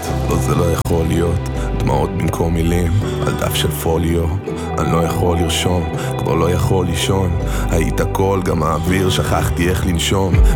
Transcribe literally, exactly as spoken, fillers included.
לא זה לא יכול להיות, דמעות במקום מילים על דף של פוליו. אני לא יכול לרשום, כבר לא יכול לישון, היית קול גם האוויר, שכחתי איך לנשום.